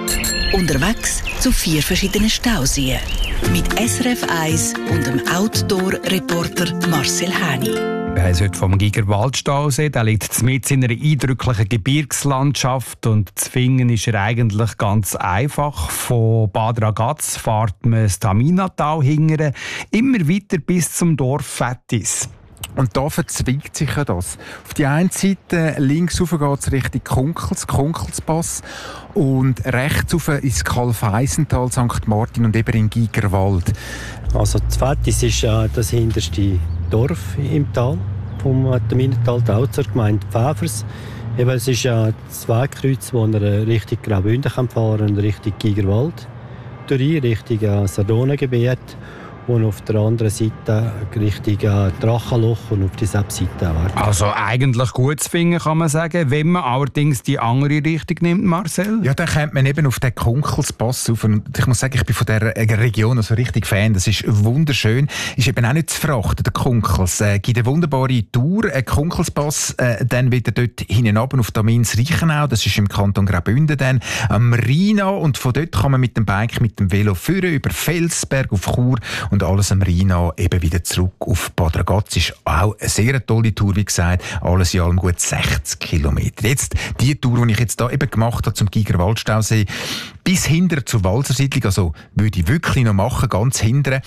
Unterwegs zu 4 verschiedenen Stauseen. Mit SRF 1 und dem Outdoor-Reporter Marcel Häni. Wir haben es heute vom Gigerwaldstausee. Der liegt mitten in einer eindrücklichen Gebirgslandschaft. Und zu finden ist er eigentlich ganz einfach. Von Bad Ragaz fährt man das Taminatal hingern, immer weiter bis zum Dorf Vettis. Und da verzweigt sich ja das. Auf die einen Seite links rauf geht es Richtung Kunkelspass und rechts rauf ins Kalfeisental, St. Martin und eben in Gigerwald. Also das Vettis ist das hinterste Dorf im Tal vom Taminatal, auch zur Gemeinde Pfäfers. Eben, es ist das Wegkreuz, wo man Richtung Graubünden fahren kann und Richtung Gigerwald, durch Richtung Sardonengebiet. Und auf der anderen Seite Richtung Drachenloch und auf die Seite. Also eigentlich gut zu finden, kann man sagen, wenn man allerdings die andere Richtung nimmt, Marcel? Ja, dann kommt man eben auf den Kunkelspass rauf. Und ich muss sagen, ich bin von dieser Region also richtig Fan. Das ist wunderschön. Ist eben auch nicht zu verachten, der Kunkels. Gibt eine wunderbare Tour, ein Kunkelspass, dann wieder dort hinab auf Damins Reichenau. Das ist im Kanton Graubünden dann am Rheinau. Und von dort kann man mit dem Bike, mit dem Velo führen über Felsberg auf Chur und alles am Rheinau eben wieder zurück auf Bad Ragaz. Ist auch eine sehr tolle Tour, wie gesagt. Alles in allem gut 60 Kilometer. Jetzt die Tour, die ich jetzt da eben gemacht habe zum Gigerwaldstausee, bis hinter zur Walsersiedlung, also würde ich wirklich noch machen, ganz hinten.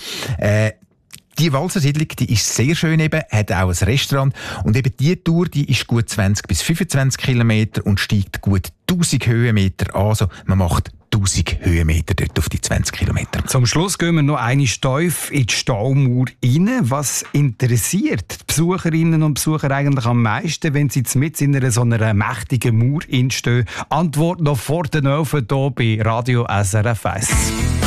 Die Walsersiedlung, die ist sehr schön eben, hat auch ein Restaurant und eben die Tour, die ist gut 20 bis 25 Kilometer und steigt gut 1000 Höhenmeter an. Also man macht 1000 Höhenmeter dort auf die 20 Kilometer. Zum Schluss gehen wir noch eine Steuf in die Staumauer rein. Was interessiert die Besucherinnen und Besucher eigentlich am meisten, wenn sie mitten in so einer mächtigen Mauer stehen? Antwort noch vor den Öfen hier bei Radio SRF 1.